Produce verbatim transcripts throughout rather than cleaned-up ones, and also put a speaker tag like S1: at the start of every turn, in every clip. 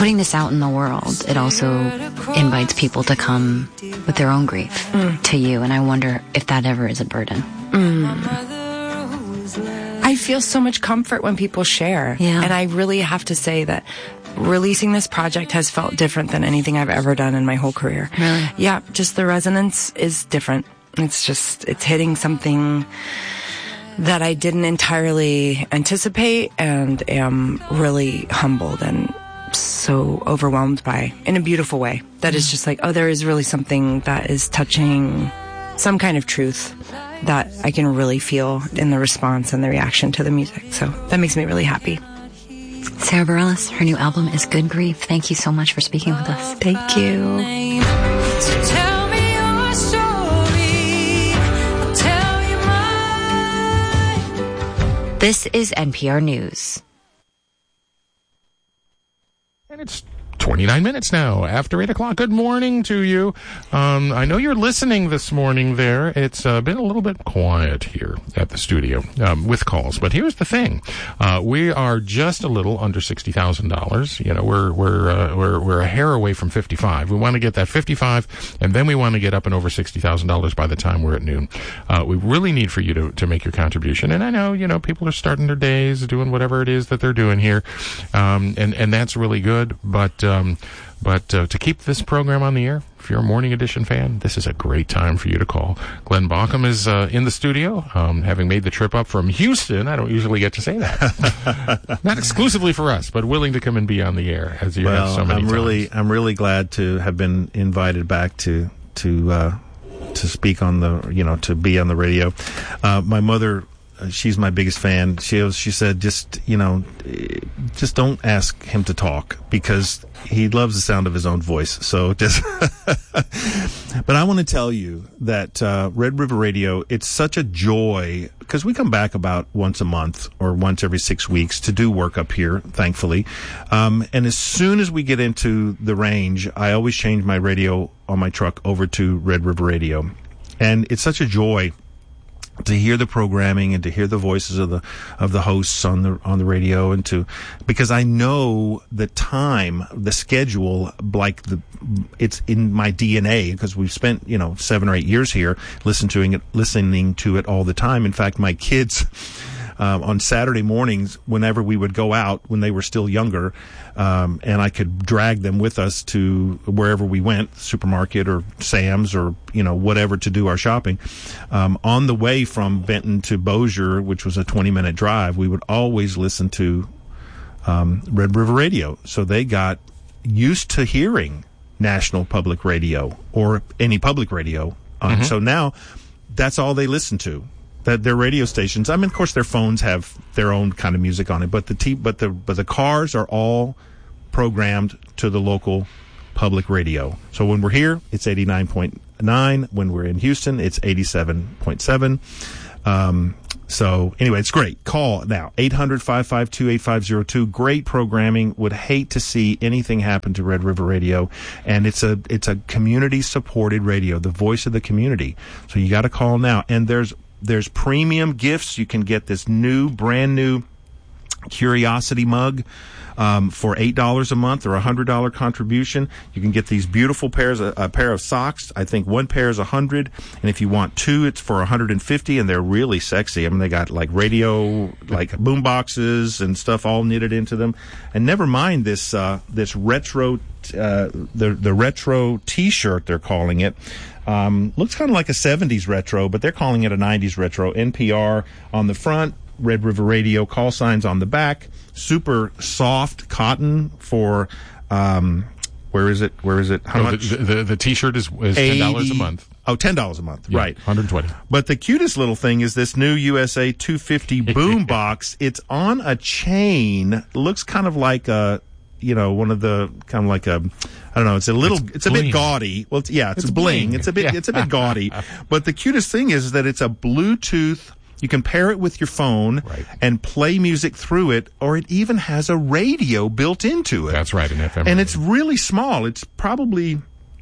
S1: putting this out in the world, it also invites people to come with their own grief mm. to you. And I wonder if that ever is a burden.
S2: Mm. I feel so much comfort when people share.
S1: Yeah.
S2: And I really have to say that releasing this project has felt different than anything I've ever done in my whole career.
S1: Really?
S2: Yeah, just the resonance is different. It's just, it's hitting something that I didn't entirely anticipate and am really humbled and so overwhelmed by in a beautiful way. That is just like, oh, there is really something that is touching some kind of truth that I can really feel in the response and the reaction to the music. So that makes me really happy.
S1: Sara Bareilles, her new album is Good Grief. Thank you so much for speaking with us.
S2: Thank you.
S1: This is N P R News.
S3: And it's twenty-nine minutes now after eight o'clock. Good morning to you. Um, I know you're listening this morning there. It's uh, been a little bit quiet here at the studio um, with calls. But here's the thing. Uh, we are just a little under sixty thousand dollars. You know, we're, we're, uh, we're, we're a hair away from fifty-five. We want to get that fifty-five, and then we want to get up and over sixty thousand dollars by the time we're at noon. Uh, we really need for you to, to make your contribution. And I know, you know, people are starting their days doing whatever it is that they're doing here. Um, and, and that's really good. But, Um, but uh, to keep this program on the air, if you're a Morning Edition fan, this is a great time for you to call. Glenn Bauckham is uh, in the studio, um, having made the trip up from Houston. I don't usually get to say that. Not exclusively for us, but willing to come and be on the air as you
S4: well,
S3: have so many
S4: I'm
S3: times.
S4: really, I'm really glad to have been invited back to to uh, to speak on the, you know, to be on the radio. Uh, my mother. She's my biggest fan. She was, she said, just, you know, just don't ask him to talk because he loves the sound of his own voice. So just, but I want to tell you that, uh, Red River Radio, it's such a joy because we come back about once a month or once every six weeks to do work up here, thankfully. Um, and as soon as we get into the range, I always change my radio on my truck over to Red River Radio. And it's such a joy to hear the programming and to hear the voices of the of the hosts on the on the radio, and to because I know the time, the schedule, like the it's in my D N A because we've spent, you know, seven or eight years here listening to it listening to it all the time. In fact, my kids um, on Saturday mornings, whenever we would go out when they were still younger, um, and I could drag them with us to wherever we went, supermarket or Sam's or, you know, whatever, to do our shopping. Um, on the way from Benton to Bossier, which was a twenty minute drive, we would always listen to um, Red River Radio. So they got used to hearing National Public Radio or any public radio. Um, mm-hmm. So now that's all they listen to. That their radio stations. I mean, of course, their phones have their own kind of music on it, but the t- but the but the cars are all programmed to the local public radio. So when we're here, it's eighty-nine point nine. When we're in Houston, it's eighty-seven point seven. Um, so anyway, it's great. Call now, eight hundred, five five two, eight five zero two. Great programming. Would hate to see anything happen to Red River Radio. And it's a it's a community supported radio, the voice of the community. So you got to call now. And there's There's premium gifts. You can get this new, brand new Curiosity mug um, for eight dollars a month or a one hundred dollars contribution. You can get these beautiful pairs, a, a pair of socks. I think one pair is one hundred dollars. And if you want two, it's for one hundred fifty dollars. And they're really sexy. I mean, they got like radio, like boom boxes and stuff all knitted into them. And never mind this, uh, this retro, uh, the, the retro t-shirt they're calling it. Um, looks kind of like a seventies retro, but they're calling it a nineties retro. N P R on the front, Red River Radio call signs on the back. Super soft cotton for, um, where is it? Where is it? How
S3: oh,
S4: much?
S3: The, the, the t-shirt is, is ten dollars a month.
S4: Oh, ten dollars a month,
S3: yeah,
S4: right.
S3: one hundred twenty.
S4: But the cutest little thing is this new U S A two fifty boom box. It's on a chain. Looks kind of like a, you know, one of the, kind of like a, I don't know, it's a little, it's,
S3: it's
S4: a
S3: bling.
S4: bit gaudy. Well, it's, yeah, it's,
S3: it's
S4: a bling.
S3: bling.
S4: It's a bit,
S3: Yeah.
S4: it's a bit gaudy. But the cutest thing is that it's a Bluetooth. You can pair it with your phone
S3: right.
S4: and play music through it, or it even has a radio built into it.
S3: That's right, an F M
S4: And
S3: radio.
S4: it's really small. It's probably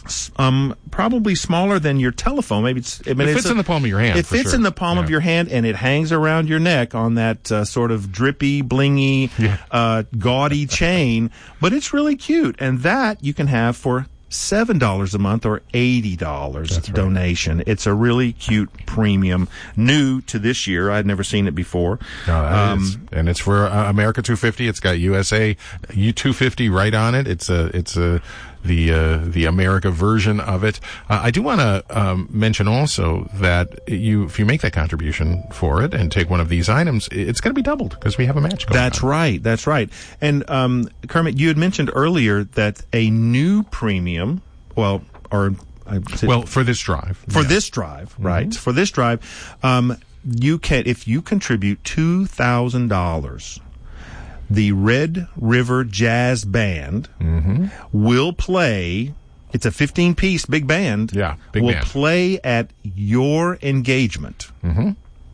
S4: Um, probably smaller than your telephone. Maybe it's, I mean,
S3: it
S4: it's
S3: fits
S4: a,
S3: in the palm of your hand.
S4: It
S3: for
S4: fits
S3: sure.
S4: in the palm
S3: yeah.
S4: of your hand, and it hangs around your neck on that uh, sort of drippy, blingy,
S3: yeah.
S4: uh, gaudy chain. But it's really cute, and that you can have for seven dollars a month or eighty dollars
S3: That's right.
S4: donation. It's a really cute premium, new to this year. I'd never seen it before.
S3: No, that
S4: Um,
S3: is. And it's for uh, America two fifty. It's got U S A U two fifty right on it. It's a, it's a, the, uh, the America version of it. Uh, I do want to, um, mention also that you, if you make that contribution for it and take one of these items, it's going to be doubled because we have a match going
S4: That's
S3: on.
S4: right. That's right. And, um, Kermit, you had mentioned earlier that a new premium, well, or, I said,
S3: Well, for this drive.
S4: for
S3: yeah.
S4: this drive, right? For this drive, um, you can, if you contribute two thousand dollars, the Red River Jazz Band
S3: Mm-hmm.
S4: will play. It's a fifteen-piece big band.
S3: Yeah, big
S4: will
S3: band.
S4: play at your engagement
S3: Mm-hmm.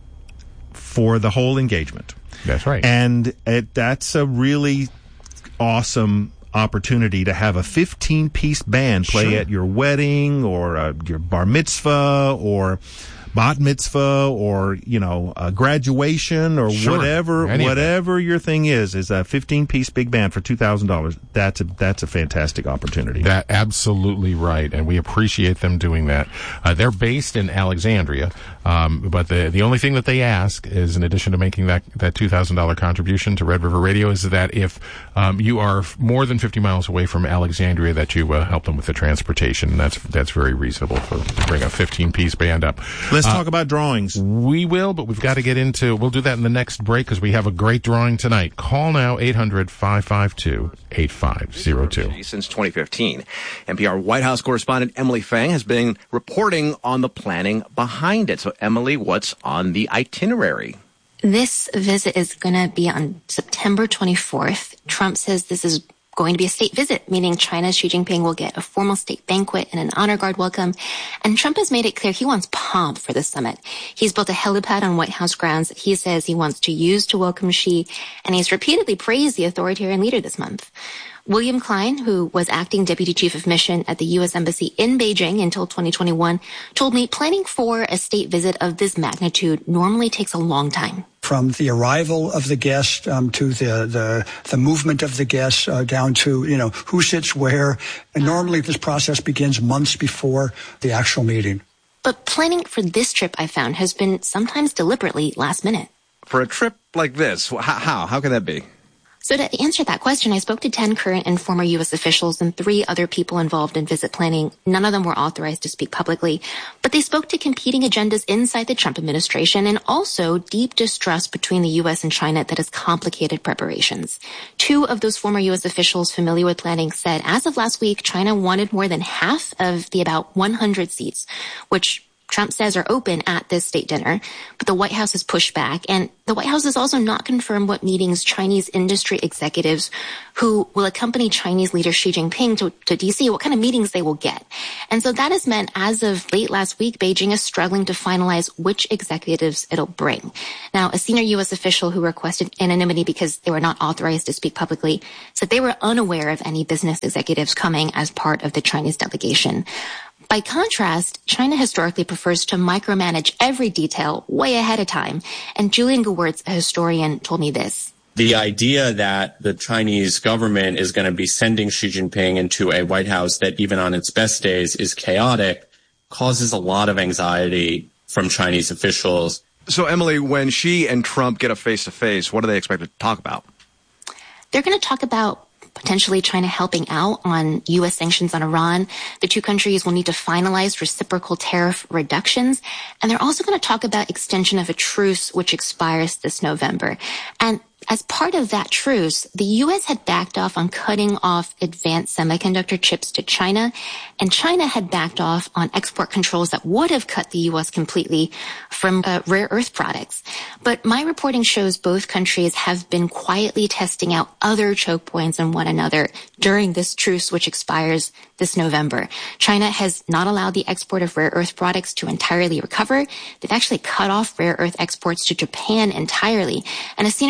S4: for the whole engagement.
S3: That's right.
S4: And it, that's a really awesome opportunity to have a fifteen-piece band play
S3: Sure.
S4: at your wedding or uh, your bar mitzvah or bat mitzvah or, you know, a graduation or
S3: Sure.
S4: whatever,
S3: Any of
S4: whatever your thing is, is a fifteen-piece big band for two thousand dollars. That's a, that's a fantastic opportunity.
S3: That absolutely right, and we appreciate them doing that. Uh, they're based in Alexandria, um, but the the only thing that they ask is, in addition to making that that two thousand dollar contribution to Red River Radio, is that if um, you are f- more than fifty miles away from Alexandria, that you uh, help them with the transportation. And that's that's very reasonable for to bring a fifteen piece band up.
S4: Let's talk about drawings.
S3: We will, but we've got to get into, we'll do that in the next break because we have a great drawing tonight. Call now, eight hundred, five five two, eight five zero two.
S5: Since twenty fifteen, N P R White House correspondent Emily Fang has been reporting on the planning behind it. So, Emily, what's on the itinerary?
S6: This visit is going to be on September twenty-fourth. Trump says this is going to be a state visit, meaning China's Xi Jinping will get a formal state banquet and an honor guard welcome. And Trump has made it clear he wants pomp for the summit. He's built a helipad on White House grounds that he says he wants to use to welcome Xi, and he's repeatedly praised the authoritarian leader this month. William Klein, who was acting deputy chief of mission at the U S Embassy in Beijing until twenty twenty-one, told me planning for a state visit of this magnitude normally takes a long time.
S7: From the arrival of the guest um, to the, the the movement of the guest uh, down to, you know, who sits where. And normally this process begins months before the actual meeting.
S6: But planning for this trip, I found, has been sometimes deliberately last minute.
S5: For a trip like this, how? How, how can that be?
S6: So to answer that question, I spoke to ten current and former U S officials and three other people involved in visit planning. None of them were authorized to speak publicly, but they spoke to competing agendas inside the Trump administration and also deep distrust between the U S and China that has complicated preparations. Two of those former U S officials familiar with planning said as of last week, China wanted more than half of the about one hundred seats, which Trump says are open at this state dinner, but the White House has pushed back. And the White House has also not confirmed what meetings Chinese industry executives who will accompany Chinese leader Xi Jinping to, to D C, what kind of meetings they will get. And so that has meant as of late last week, Beijing is struggling to finalize which executives it'll bring. Now, a senior U S official who requested anonymity because they were not authorized to speak publicly said they were unaware of any business executives coming as part of the Chinese delegation. By contrast, China historically prefers to micromanage every detail way ahead of time. And Julian Gewirtz, a historian, told me this.
S8: The idea that the Chinese government is going to be sending Xi Jinping into a White House that even on its best days is chaotic causes a lot of anxiety from Chinese officials.
S5: So, Emily, when Xi and Trump get a face-to-face, what are they expected to talk about?
S6: They're going to talk about potentially China helping out on U S sanctions on Iran. The two countries will need to finalize reciprocal tariff reductions. And they're also going to talk about extension of a truce which expires this November. And as part of that truce, the U S had backed off on cutting off advanced semiconductor chips to China, and China had backed off on export controls that would have cut the U S completely from uh, rare earth products. But my reporting shows both countries have been quietly testing out other choke points on one another during this truce, which expires this November. China has not allowed the export of rare earth products to entirely recover. They've actually cut off rare earth exports to Japan entirely. And a senior U S official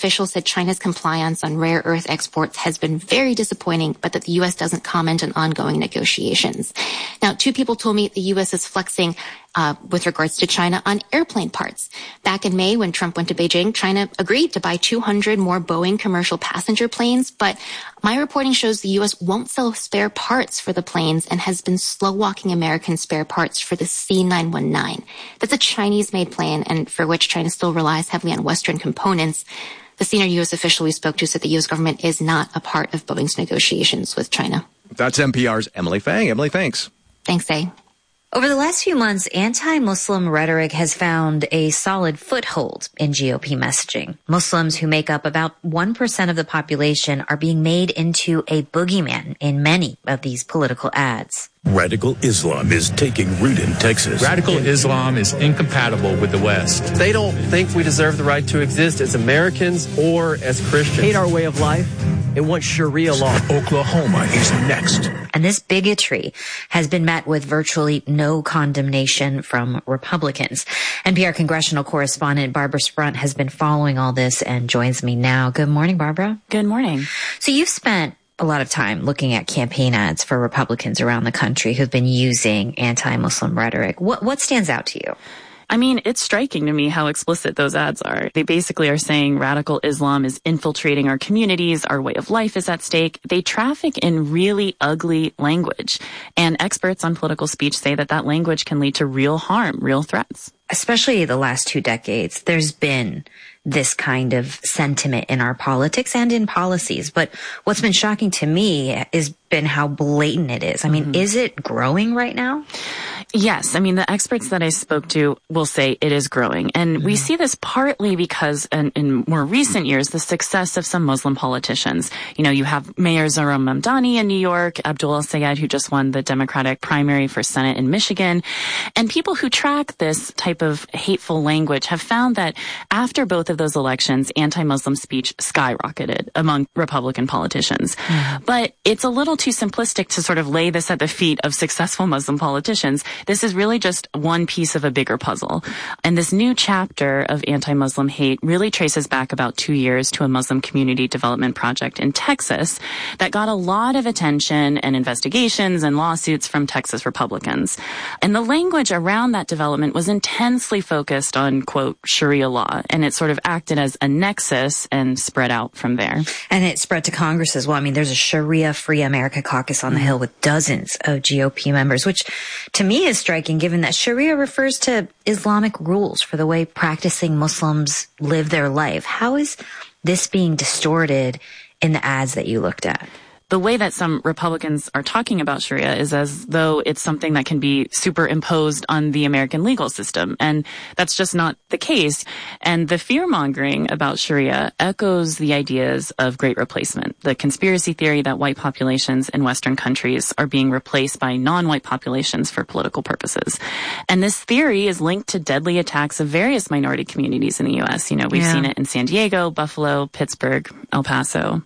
S6: official said China's compliance on rare earth exports has been very disappointing, but that the U S doesn't comment on ongoing negotiations. Now, two people told me the U S is flexing uh, with regards to China on airplane parts. Back in May, when Trump went to Beijing, China agreed to buy two hundred more Boeing commercial passenger planes, but my reporting shows the U S won't sell spare parts for the planes and has been slow-walking American spare parts for the C nine one nine. That's a Chinese-made plane, and for which China still relies heavily on Western components. The senior U S official we spoke to said the U S government is not a part of Boeing's negotiations with China.
S5: That's N P R's Emily Fang. Emily, thanks.
S6: Thanks, A.
S1: Over the last few months, anti-Muslim rhetoric has found a solid foothold in G O P messaging. Muslims, who make up about one percent of the population, are being made into a boogeyman in many of these political ads.
S9: Radical Islam is taking root in Texas.
S10: Radical Islam is incompatible with the West.
S11: They don't think we deserve the right to exist as Americans or as Christians. Hate our way of life and want Sharia law.
S9: Oklahoma is next.
S1: And this bigotry has been met with virtually no condemnation from Republicans. N P R congressional correspondent Barbara Sprunt has been following all this and joins me now. Good morning, Barbara.
S12: Good morning.
S1: So you've spent a lot of time looking at campaign ads for Republicans around the country who've been using anti-Muslim rhetoric. What what stands out to you?
S12: I mean, it's striking to me how explicit those ads are. They basically are saying radical Islam is infiltrating our communities, our way of life is at stake. They traffic in really ugly language. And experts on political speech say that that language can lead to real harm, real threats.
S1: Especially the last two decades, there's been this kind of sentiment in our politics and in policies. But what's been shocking to me has been how blatant it is. I mean, mm-hmm. Is it growing right now?
S12: Yes. I mean, the experts that I spoke to will say it is growing. And mm-hmm. we see this partly because in, in more recent years, the success of some Muslim politicians. You know, you have Mayor Zohran Mamdani in New York, Abdul El-Sayed, who just won the Democratic primary for Senate in Michigan. And people who track this type of hateful language have found that after both of those elections, anti-Muslim speech skyrocketed among Republican politicians. Mm-hmm. But it's a little too simplistic to sort of lay this at the feet of successful Muslim politicians. This is really just one piece of a bigger puzzle. And this new chapter of anti-Muslim hate really traces back about two years to a Muslim community development project in Texas that got a lot of attention and investigations and lawsuits from Texas Republicans. And the language around that development was intensely focused on, quote, Sharia law. And it sort of acted as a nexus and spread out from there.
S1: And it spread to Congress as well. I mean, there's a Sharia Free America caucus on the Hill with dozens of G O P members, which to me is striking given that Sharia refers to Islamic rules for the way practicing Muslims live their life. How is this being distorted in the ads that you looked at?
S12: The way that some Republicans are talking about Sharia is as though it's something that can be superimposed on the American legal system. And that's just not the case. And the fear-mongering about Sharia echoes the ideas of Great Replacement, the conspiracy theory that white populations in Western countries are being replaced by non-white populations for political purposes. And this theory is linked to deadly attacks of various minority communities in the U S. You know, we've yeah. seen it in San Diego, Buffalo, Pittsburgh, El Paso.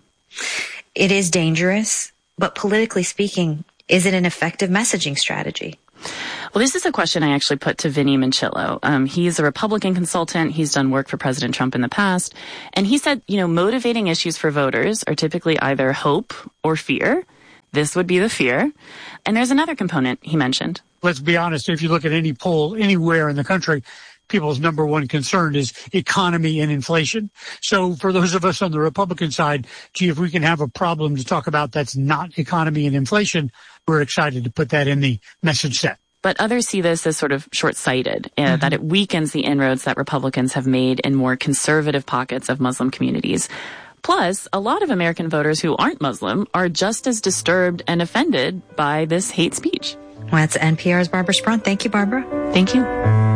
S1: It is dangerous, but politically speaking, is it an effective messaging strategy?
S12: Well, this is a question I actually put to Vinny Manchillo. Um, he's a Republican consultant. He's done work for President Trump in the past. And he said, you know, motivating issues for voters are typically either hope or fear. This would be the fear. And there's another component he mentioned.
S13: Let's be honest. If you look at any poll anywhere in the country, people's number one concern is economy and inflation. So for those of us on the Republican side, gee, if we can have a problem to talk about that's not economy and inflation, we're excited to put that in the message set.
S12: But others see this as sort of short-sighted, uh, mm-hmm. that it weakens the inroads that Republicans have made in more conservative pockets of Muslim communities. Plus, a lot of American voters who aren't Muslim are just as disturbed and offended by this hate speech.
S1: Well, that's N P R's Barbara Sprunt. Thank you, Barbara.
S12: Thank you.